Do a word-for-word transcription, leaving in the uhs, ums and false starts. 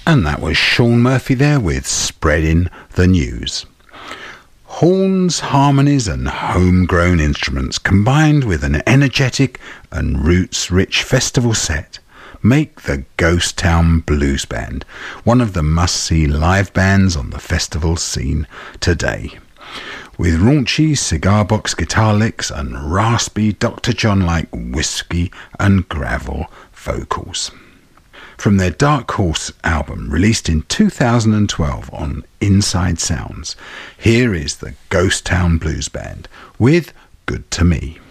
And that was Sean Murphy there with Spreading the News. Horns, harmonies and homegrown instruments combined with an energetic and roots-rich festival set make the Ghost Town Blues Band one of the must-see live bands on the festival scene today. With raunchy cigar box guitar licks and raspy Doctor John-like whiskey and gravel vocals. From their Dark Horse album released in two thousand twelve on Inside Sounds, here is the Ghost Town Blues Band with Good to Me.